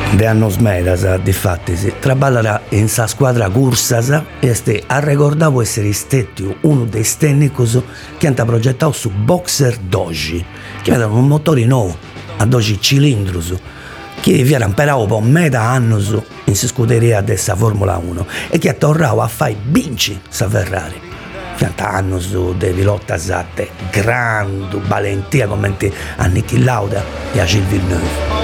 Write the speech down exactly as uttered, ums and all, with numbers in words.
De annos medas, difatti, si traballara in sa squadra cursas e este arrecordavo essere stetiu uno dei tecnicos che hanno progettato su Boxer Doji, che erano un motore nuovo a doji cilindrus che vi erano per un meta annos in sa scuderia della Formula uno e che ha tornato a fare vinci sa Ferrari. Fianta annos de pilottas atte grande valentia come a Niki Lauda e a Gilles Villeneuve.